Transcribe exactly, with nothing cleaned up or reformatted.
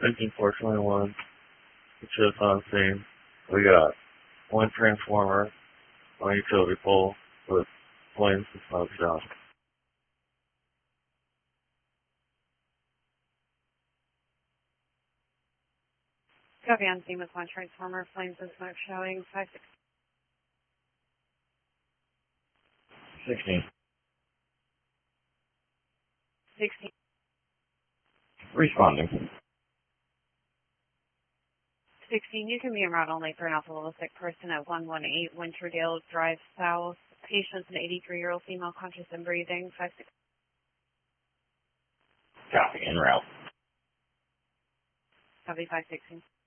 Engine four twenty-one. It shows on scene. We got one transformer, one utility pole with flames and smoke showing. Copy on scene with one transformer, flames and smoke showing. five six. sixteen. sixteen. Responding. sixteen, you can be en route only for an alpha level sick person at one one eight Winterdale Drive South. Patient's an eighty-three-year-old female, conscious and breathing. five six. Copy, en route. Copy five sixteen.